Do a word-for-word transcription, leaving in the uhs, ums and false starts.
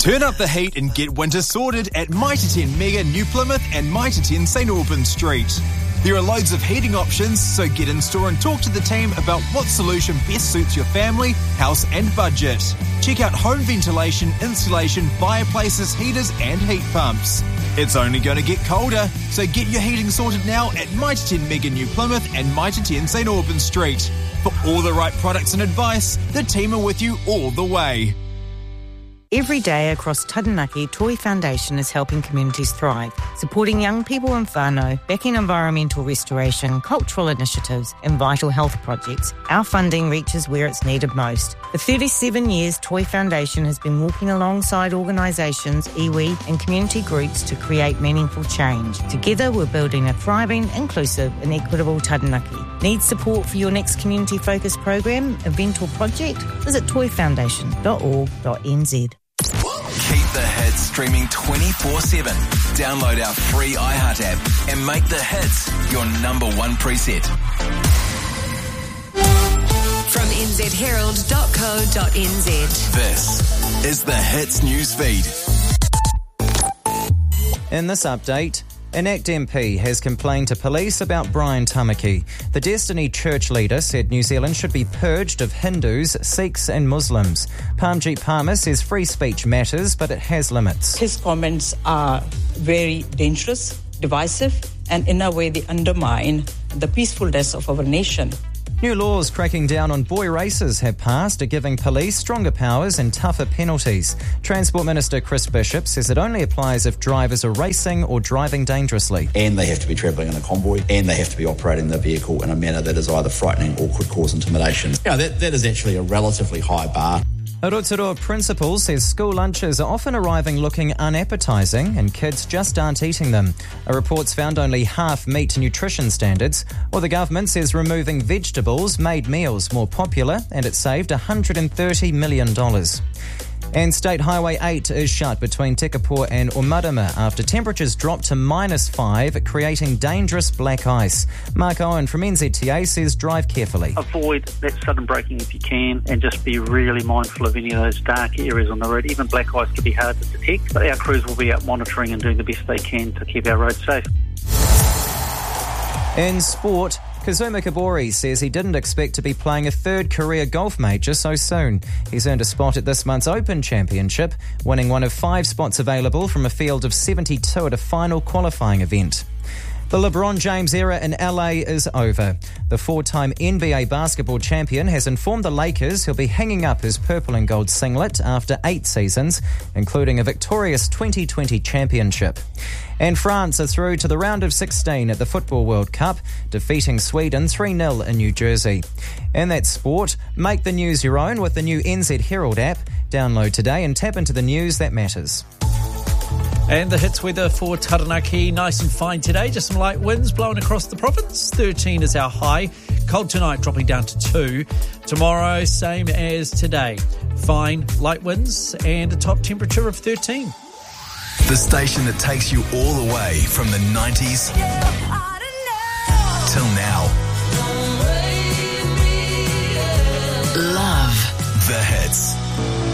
Turn up the heat and get winter sorted at Mitre ten Mega New Plymouth and Mitre ten St Albans Street. There are loads of heating options, so get in store and talk to the team about what solution best suits your family, house and budget. Check out home ventilation, insulation, fireplaces, heaters and heat pumps. It's only going to get colder, so get your heating sorted now at Mitre ten Mega New Plymouth and Mitre ten St Albans Street. For all the right products and advice, the team are with you all the way. Every day across Taranaki, Toi Foundation is helping communities thrive, supporting young people in whānau, backing environmental restoration, cultural initiatives and vital health projects. Our funding reaches where it's needed most. For thirty-seven years, Toi Foundation has been walking alongside organisations, iwi and community groups to create meaningful change. Together, we're building a thriving, inclusive and equitable Taranaki. Need support for your next community-focused program, event or project? Visit toi foundation dot org dot n z. Keep the hits streaming twenty-four seven. Download our free iHeart app and make the hits your number one preset. From n z herald dot co dot n z. This is the Hits news feed. In this update, an ACT M P has complained to police about Brian Tamaki. The Destiny Church leader said New Zealand should be purged of Hindus, Sikhs and Muslims. Parmjeet Parmar says free speech matters, but it has limits. His comments are very dangerous, divisive, and in a way they undermine the peacefulness of our nation. New laws cracking down on boy racers have passed, are giving police stronger powers and tougher penalties. Transport Minister Chris Bishop says it only applies if drivers are racing or driving dangerously. And they have to be travelling in a convoy, and they have to be operating the vehicle in a manner that is either frightening or could cause intimidation. You know, that, that is actually a relatively high bar. A Rotorua principal says school lunches are often arriving looking unappetising and kids just aren't eating them. A report's found only half meet nutrition standards, or the government says removing vegetables made meals more popular and it saved one hundred thirty million dollars. And State Highway eight is shut between Tekapō and Omarama after temperatures dropped to minus five, creating dangerous black ice. Mark Owen from N Z T A says drive carefully. Avoid that sudden braking if you can, and just be really mindful of any of those dark areas on the road. Even black ice can be hard to detect, but our crews will be out monitoring and doing the best they can to keep our roads safe. In sport, Kazuma Kibori says he didn't expect to be playing a third career golf major so soon. He's earned a spot at this month's Open Championship, winning one of five spots available from a field of seventy-two at a final qualifying event. The LeBron James era in L A is over. The four-time N B A basketball champion has informed the Lakers he'll be hanging up his purple and gold singlet after eight seasons, including a victorious twenty twenty championship. And France are through to the round of sixteen at the Football World Cup, defeating Sweden three nil in New Jersey. In that sport, make the news your own with the new N Z Herald app. Download today and tap into the news that matters. And the hits weather for Taranaki, nice and fine today. Just some light winds blowing across the province. thirteen is our high. Cold tonight, dropping down to two. Tomorrow, same as today. Fine, light winds and a top temperature of thirteen. The station that takes you all the way from the nineties till now.